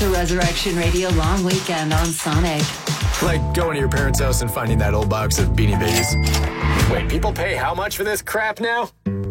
the Resurrection Radio long weekend on Sonic. Like going to your parents' house and finding that old box of Beanie Babies. Wait, people pay how much for this crap now?